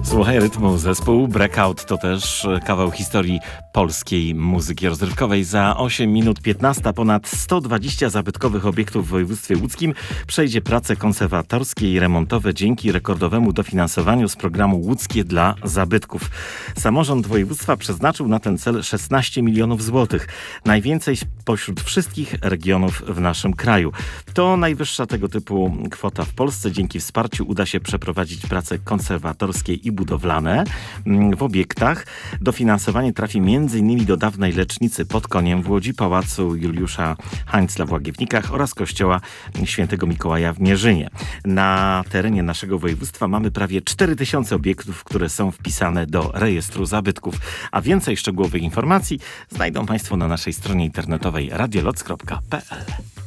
Słuchaj rytmu, zespół Breakout to też kawał historii polskiej muzyki rozrywkowej. Za 8 minut 15 ponad 120 zabytkowych obiektów w województwie łódzkim przejdzie prace konserwatorskie i remontowe dzięki rekordowemu dofinansowaniu z programu Łódzkie dla zabytków. Samorząd województwa przeznaczył na ten cel 16 milionów złotych. Najwięcej pośród wszystkich regionów w naszym kraju. To najwyższa tego typu kwota w Polsce. Dzięki wsparciu uda się przeprowadzić prace konserwatorskie i budowlane w obiektach. Dofinansowanie trafi m.in. do dawnej lecznicy pod Koniem w Łodzi, Pałacu Juliusza Hańcla w Łagiewnikach oraz kościoła Świętego Mikołaja w Mierzynie. Na terenie naszego województwa mamy prawie 4000 obiektów, które są wpisane do rejestru zabytków. A więcej szczegółowych informacji znajdą Państwo na naszej stronie internetowej radioloc.pl.